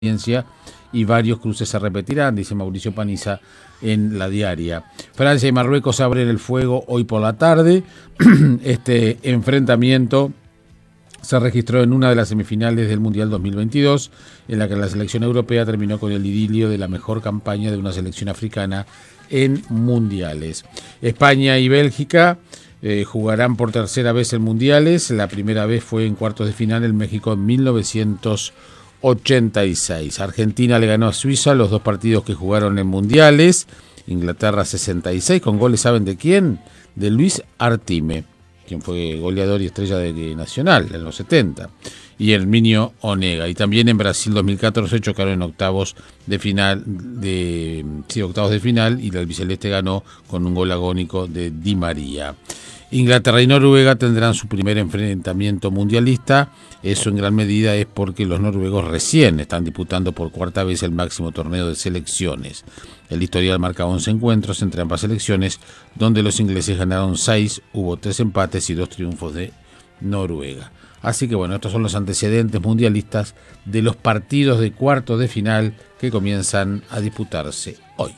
y varios cruces se repetirán, dice Mauricio Paniza en La Diaria. Francia y Marruecos abren el fuego hoy por la tarde. Este enfrentamiento se registró en una de las semifinales del Mundial 2022, en la que la selección europea terminó con el idilio de la mejor campaña de una selección africana en mundiales. España y Bélgica jugarán por tercera vez en mundiales. La primera vez fue en cuartos de final en México en 1986. Argentina le ganó a Suiza los dos partidos que jugaron en mundiales. Inglaterra 66, con goles, ¿saben de quién? De Luis Artime, quien fue goleador y estrella de Nacional en los 70, y Herminio Onega. Y también en Brasil 2014 chocaron en octavos de final, y el albiceleste ganó con un gol agónico de Di María. Inglaterra y Noruega tendrán su primer enfrentamiento mundialista. Eso en gran medida es porque los noruegos recién están disputando por cuarta vez el máximo torneo de selecciones. El historial marca 11 encuentros entre ambas selecciones, donde los ingleses ganaron 6, hubo 3 empates y 2 triunfos de Noruega. Así que bueno, estos son los antecedentes mundialistas de los partidos de cuartos de final que comienzan a disputarse hoy.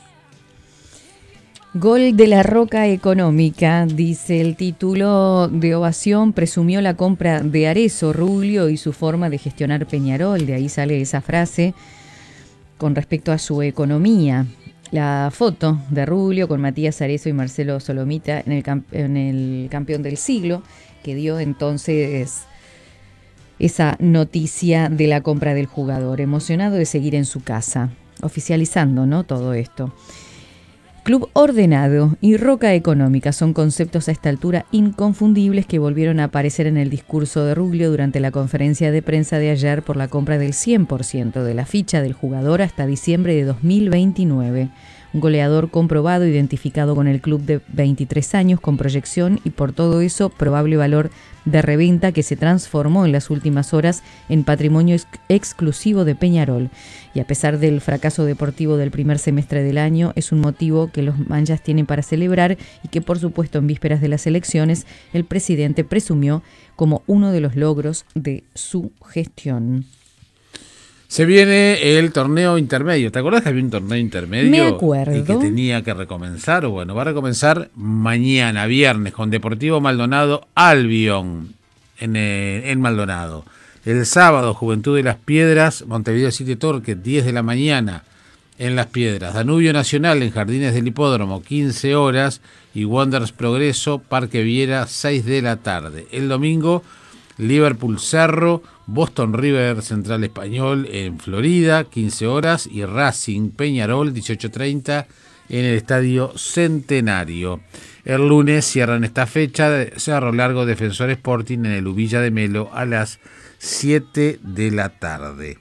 Gol de la Roca económica, dice el título de Ovación, presumió la compra de Arezzo, Ruglio y su forma de gestionar Peñarol. De ahí sale esa frase con respecto a su economía. La foto de Ruglio con Matías Arezzo y Marcelo Solomita en el campeón del siglo, que dio entonces esa noticia de la compra del jugador, emocionado de seguir en su casa, oficializando, ¿no?, todo esto. Club ordenado y roca económica son conceptos a esta altura inconfundibles que volvieron a aparecer en el discurso de Ruglio durante la conferencia de prensa de ayer por la compra del 100% de la ficha del jugador hasta diciembre de 2029. Un goleador comprobado, identificado con el club de 23 años, con proyección y por todo eso probable valor de reventa que se transformó en las últimas horas en patrimonio exclusivo de Peñarol. Y a pesar del fracaso deportivo del primer semestre del año, es un motivo que los manchas tienen para celebrar y que, por supuesto, en vísperas de las elecciones, el presidente presumió como uno de los logros de su gestión. Se viene el torneo intermedio. ¿Te acordás que había un torneo intermedio? Me acuerdo. Y que tenía que recomenzar. Bueno, va a recomenzar mañana, viernes, con Deportivo Maldonado Albion en Maldonado. El sábado, Juventud de Las Piedras, Montevideo City Torque, 10 de la mañana en Las Piedras. Danubio Nacional en Jardines del Hipódromo, 15 horas. Y Wanderers Progreso, Parque Viera, 6 de la tarde. El domingo, Liverpool Cerro, Boston River Central Español en Florida, 15 horas, y Racing Peñarol, 18:30 en el Estadio Centenario. El lunes cierran esta fecha Cerro Largo Defensor Sporting en el Ubilla de Melo a las 7 de la tarde.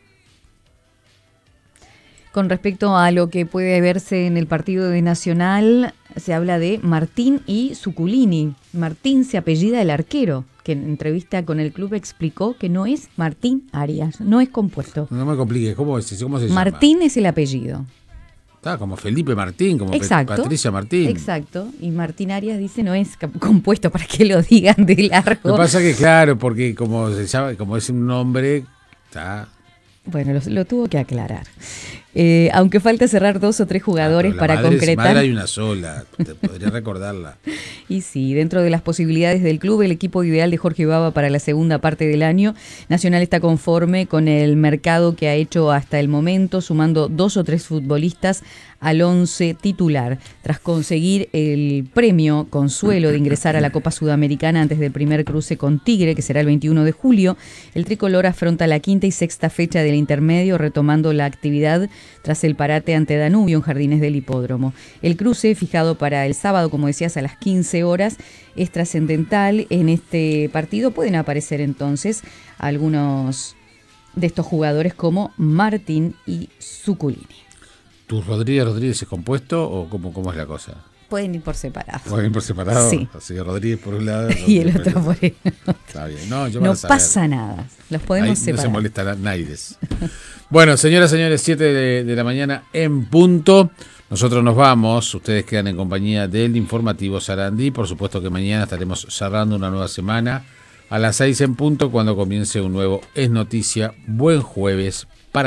Con respecto a lo que puede verse en el partido de Nacional, se habla de Martín y Zuculini. Martín se apellida el arquero, que en entrevista con el club explicó que no es Martín Arias, no es compuesto. No me compliques, ¿cómo se llama? Martín es el apellido. Está como Felipe Martín, como Patricia Martín. Exacto, y Martín Arias dice no es compuesto, para que lo digan de largo. Lo que pasa que claro, porque como se llama, como es un nombre, está... Bueno, lo tuvo que aclarar. Aunque falta cerrar 2 o 3 jugadores para concretar. Madre hay una sola, te podría recordarla. Y sí, dentro de las posibilidades del club, el equipo ideal de Jorge Baba para la segunda parte del año, Nacional está conforme con el mercado que ha hecho hasta el momento, sumando 2 o 3 futbolistas al 11 titular. Tras conseguir el premio consuelo de ingresar a la Copa Sudamericana antes del primer cruce con Tigre, que será el 21 de julio, el tricolor afronta la 5ª y 6ª fecha del intermedio, retomando la actividad tras el parate ante Danubio en Jardines del Hipódromo. El cruce, fijado para el sábado, como decías, a las 15 horas, es trascendental. En este partido pueden aparecer entonces algunos de estos jugadores como Martín y Zuculini. ¿Tu Rodríguez es compuesto o cómo es la cosa? Pueden ir por separado. ¿Pueden ir por separado? Sí. Así por un lado. Y el otro por el otro. Está bien. No pasa nada. Los podemos ahí separar. No se molestará nadie. Bueno, señoras, señores, 7 de la mañana en punto. Nosotros nos vamos. Ustedes quedan en compañía del informativo Sarandí. Por supuesto que mañana estaremos cerrando una nueva semana a las 6 en punto cuando comience un nuevo Es Noticia. Buen jueves